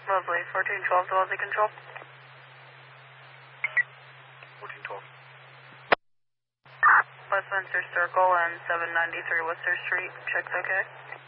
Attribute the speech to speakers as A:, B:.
A: Lovely. 1412 to Aussie Control.
B: 1412.
A: Westminster Circle and 793 Worcester Street. Checks okay.